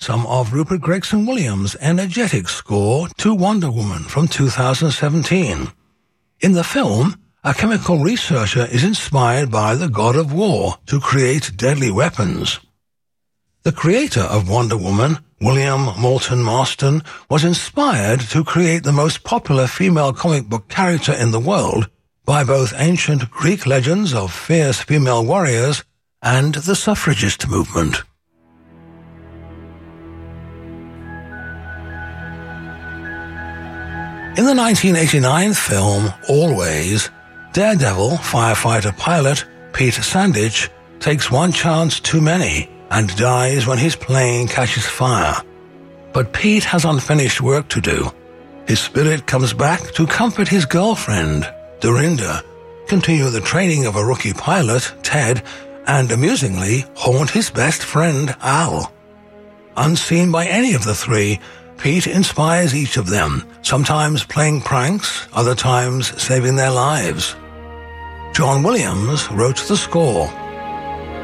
some of Rupert Gregson-Williams' energetic score to Wonder Woman from 2017. In the film, a chemical researcher is inspired by the god of war to create deadly weapons. The creator of Wonder Woman, William Moulton Marston, was inspired to create the most popular female comic book character in the world by both ancient Greek legends of fierce female warriors and the suffragist movement. In the 1989 film Always, Daredevil firefighter pilot Pete Sandich takes one chance too many and dies when his plane catches fire. But Pete has unfinished work to do. His spirit comes back to comfort his girlfriend, Dorinda, continue the training of a rookie pilot, Ted, and amusingly haunt his best friend, Al. Unseen by any of the three, Pete inspires each of them, sometimes playing pranks, other times saving their lives. John Williams wrote the score.